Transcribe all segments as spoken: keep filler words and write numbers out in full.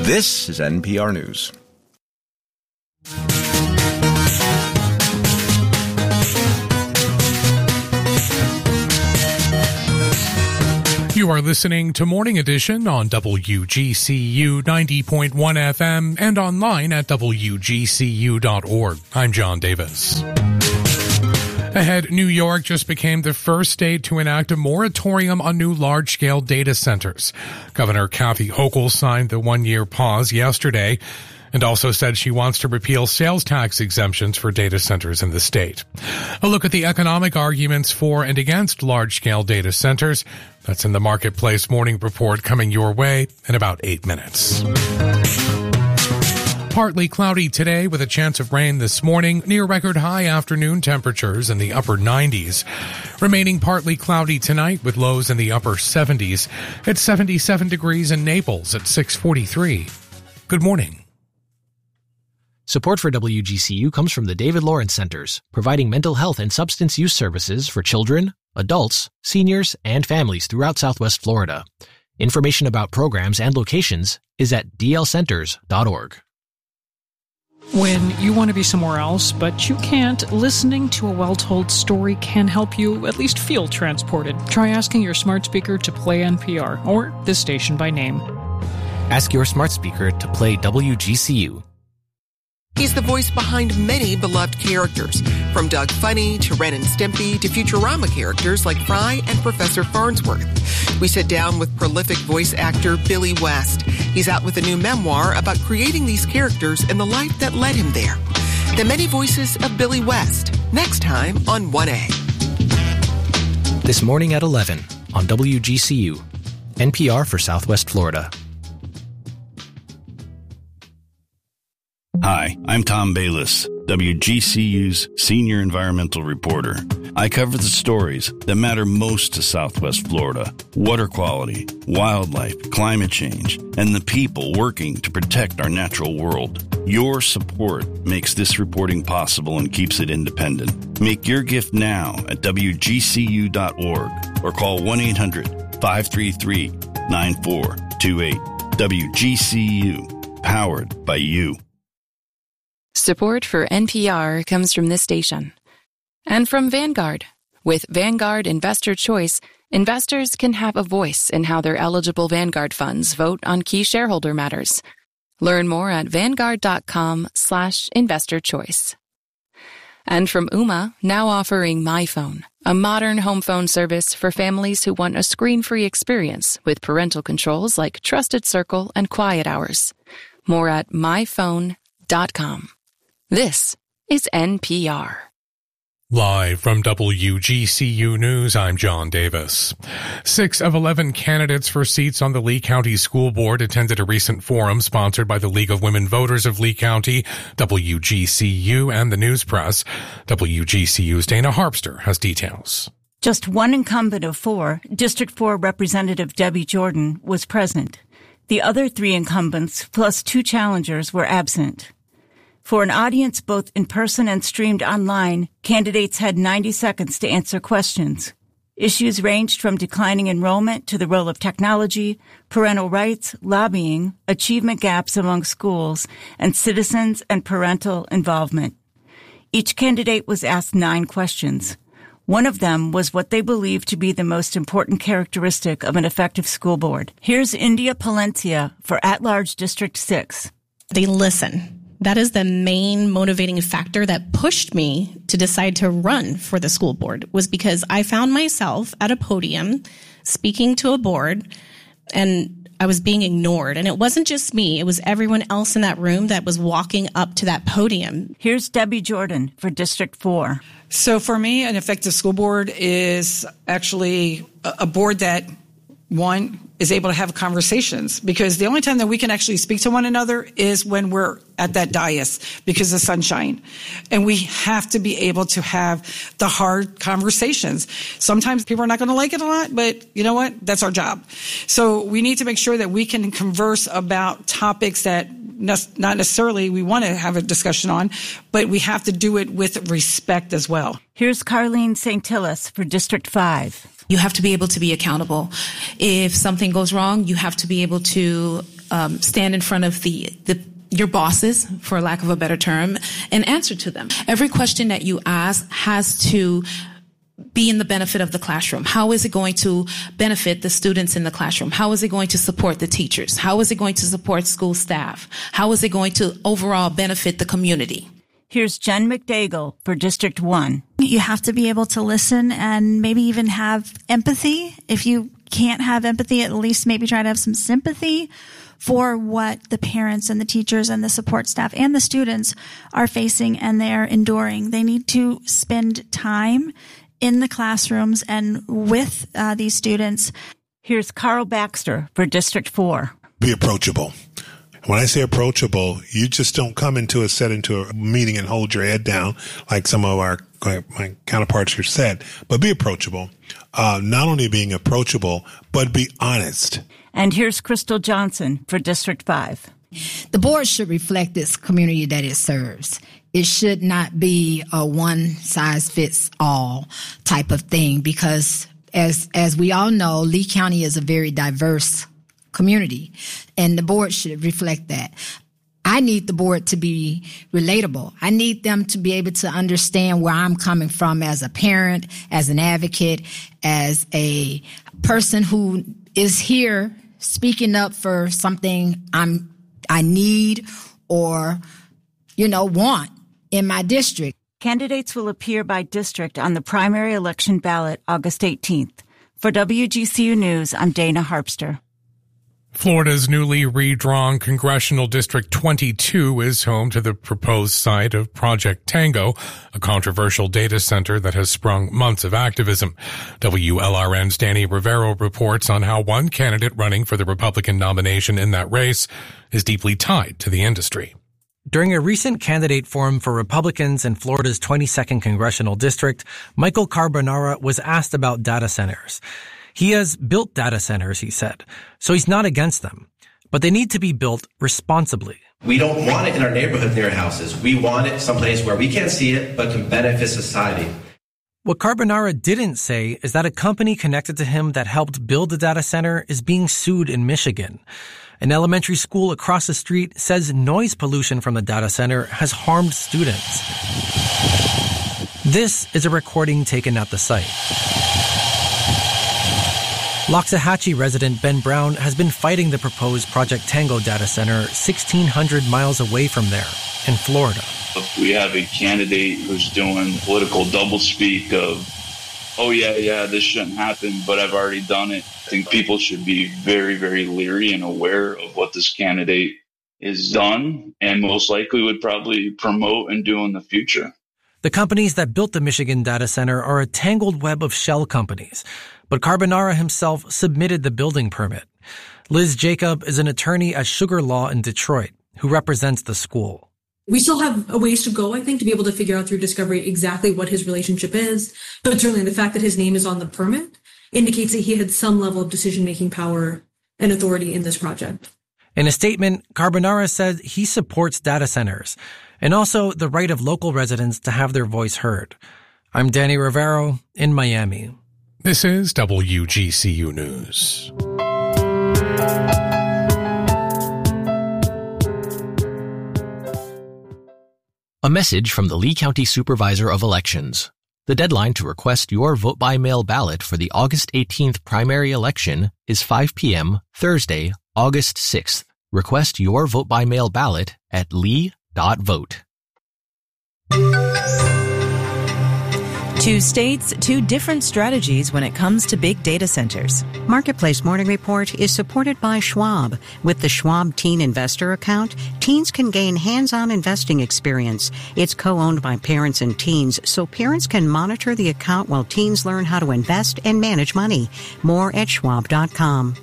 This is N P R News. You are listening to Morning Edition on W G C U ninety point one F M and online at W G C U dot org. I'm John Davis. Ahead, New York just became the first state to enact a moratorium on new large-scale data centers. Governor Kathy Hochul signed the one-year pause yesterday and also said she wants to repeal sales tax exemptions for data centers in the state. A look at the economic arguments for and against large-scale data centers. That's in the Marketplace Morning Report coming your way in about eight minutes. Partly cloudy today with a chance of rain this morning, near record high afternoon temperatures in the upper nineties. Remaining partly cloudy tonight with lows in the upper seventies. It's seventy-seven degrees in Naples at six forty-three. Good morning. Support for W G C U comes from the David Lawrence Centers, providing mental health and substance use services for children, adults, seniors, and families throughout Southwest Florida. Information about programs and locations is at d l centers dot org. When you want to be somewhere else, but you can't, listening to a well-told story can help you at least feel transported. Try asking your smart speaker to play N P R or this station by name. Ask your smart speaker to play W G C U. He's the voice behind many beloved characters, from Doug Funny to Ren and Stimpy to Futurama characters like Fry and Professor Farnsworth. We sit down with prolific voice actor Billy West. He's out with a new memoir about creating these characters and the life that led him there. The Many Voices of Billy West, next time on one A. This morning at eleven on W G C U, N P R for Southwest Florida. Hi, I'm Tom Bayless, W G C U's senior environmental reporter. I cover the stories that matter most to Southwest Florida: water quality, wildlife, climate change, and the people working to protect our natural world. Your support makes this reporting possible and keeps it independent. Make your gift now at W G C U dot org or call one eight hundred five three three nine four two eight. W G C U, powered by you. Support for N P R comes from this station and from Vanguard. With Vanguard Investor Choice, investors can have a voice in how their eligible Vanguard funds vote on key shareholder matters. Learn more at vanguard.com slash investor choice. And from Ooma, now offering MyPhone, a modern home phone service for families who want a screen-free experience with parental controls like Trusted Circle and Quiet Hours. More at my phone dot com. This is N P R. Live from W G C U News, I'm John Davis. Six of eleven candidates for seats on the Lee County School Board attended a recent forum sponsored by the League of Women Voters of Lee County, W G C U, and the News Press. W G C U's Dana Harpster has details. Just one incumbent of four, District four Representative Debbie Jordan, was present. The other three incumbents, plus two challengers, were absent. For an audience both in person and streamed online, candidates had ninety seconds to answer questions. Issues ranged from declining enrollment to the role of technology, parental rights, lobbying, achievement gaps among schools, and citizens and parental involvement. Each candidate was asked nine questions. One of them was what they believed to be the most important characteristic of an effective school board. Here's India Palencia for At-Large District six. They listen. That is the main motivating factor that pushed me to decide to run for the school board, was because I found myself at a podium speaking to a board and I was being ignored. And it wasn't just me. It was everyone else in that room that was walking up to that podium. Here's Debbie Jordan for District four. So for me, an effective school board is actually a board that, one, is able to have conversations, because the only time that we can actually speak to one another is when we're at that dais because of sunshine. And we have to be able to have the hard conversations. Sometimes people are not going to like it a lot, but you know what? That's our job. So we need to make sure that we can converse about topics that not necessarily we want to have a discussion on, but we have to do it with respect as well. Here's Carlene Saint Tillis for District five. You have to be able to be accountable. If something goes wrong, you have to be able to um, stand in front of the, the your bosses, for lack of a better term, and answer to them. Every question that you ask has to be in the benefit of the classroom. How is it going to benefit the students in the classroom? How is it going to support the teachers? How is it going to support school staff? How is it going to overall benefit the community? Here's Jen McDaigle for District one. You have to be able to listen and maybe even have empathy. If you can't have empathy, at least maybe try to have some sympathy for what the parents and the teachers and the support staff and the students are facing and they're enduring. They need to spend time in the classrooms and with uh, these students. Here's Carl Baxter for District four. Be approachable. When I say approachable, you just don't come into a set into a meeting and hold your head down like some of our my counterparts here said, but be approachable. Uh, not only being approachable, but be honest. And here's Crystal Johnson for District five. The board should reflect this community that it serves. It should not be a one-size-fits-all type of thing because, as as we all know, Lee County is a very diverse community, and the board should reflect that. I need the board to be relatable. I need them to be able to understand where I'm coming from as a parent, as an advocate, as a person who is here speaking up for something I'm I need or, you know, want in my district. Candidates will appear by district on the primary election ballot August eighteenth. For W G C U News, I'm Dana Harpster. Florida's newly redrawn Congressional District twenty-two is home to the proposed site of Project Tango, a controversial data center that has sprung months of activism. W L R N's Danny Rivero reports on how one candidate running for the Republican nomination in that race is deeply tied to the industry. During a recent candidate forum for Republicans in Florida's twenty-second Congressional District, Michael Carbonara was asked about data centers. He has built data centers, he said, so he's not against them. But they need to be built responsibly. We don't want it in our neighborhood near houses. We want it someplace where we can't see it, but can benefit society. What Carbonara didn't say is that a company connected to him that helped build the data center is being sued in Michigan. An elementary school across the street says noise pollution from the data center has harmed students. This is a recording taken at the site. Loxahatchee resident Ben Brown has been fighting the proposed Project Tango data center sixteen hundred miles away from there in Florida. We have a candidate who's doing political doublespeak of, oh, yeah, yeah, this shouldn't happen, but I've already done it. I think people should be very, very leery and aware of what this candidate is done and most likely would probably promote and do in the future. The companies that built the Michigan data center are a tangled web of shell companies, but Carbonara himself submitted the building permit. Liz Jacob is an attorney at Sugar Law in Detroit who represents the school. We still have a ways to go, I think, to be able to figure out through discovery exactly what his relationship is. But certainly the fact that his name is on the permit indicates that he had some level of decision-making power and authority in this project. In a statement, Carbonara said he supports data centers and also the right of local residents to have their voice heard. I'm Danny Rivero in Miami. This is W G C U News. A message from the Lee County Supervisor of Elections. The deadline to request your vote-by-mail ballot for the August eighteenth primary election is five p.m. Thursday, August sixth. Request your vote-by-mail ballot at lee dot vote. Two states, two different strategies when it comes to big data centers. Marketplace Morning Report is supported by Schwab. With the Schwab Teen Investor account, teens can gain hands-on investing experience. It's co-owned by parents and teens, so parents can monitor the account while teens learn how to invest and manage money. More at schwab dot com.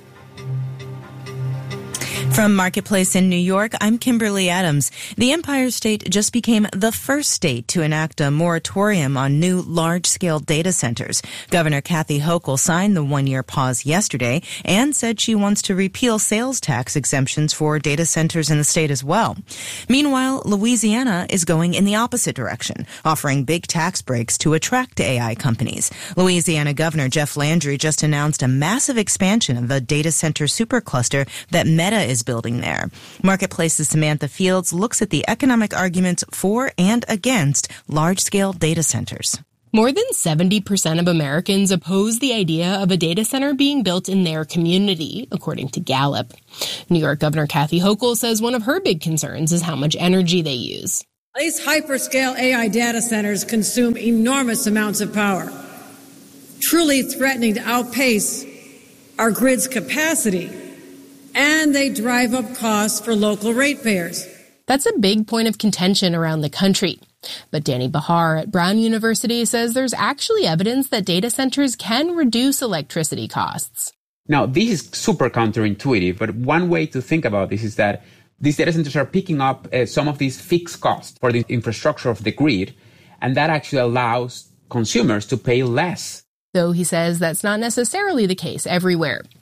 From Marketplace in New York, I'm Kimberly Adams. The Empire State just became the first state to enact a moratorium on new large-scale data centers. Governor Kathy Hochul signed the one-year pause yesterday and said she wants to repeal sales tax exemptions for data centers in the state as well. Meanwhile, Louisiana is going in the opposite direction, offering big tax breaks to attract A I companies. Louisiana Governor Jeff Landry just announced a massive expansion of a data center supercluster that Meta is is building there. Marketplace's Samantha Fields looks at the economic arguments for and against large-scale data centers. More than seventy percent of Americans oppose the idea of a data center being built in their community, according to Gallup. New York Governor Kathy Hochul says one of her big concerns is how much energy they use. These hyperscale A I data centers consume enormous amounts of power, truly threatening to outpace our grid's capacity, and they drive up costs for local ratepayers. That's a big point of contention around the country. But Danny Bahar at Brown University says there's actually evidence that data centers can reduce electricity costs. Now, this is super counterintuitive, but one way to think about this is that these data centers are picking up uh, some of these fixed costs for the infrastructure of the grid, and that actually allows consumers to pay less. Though he says that's not necessarily the case everywhere.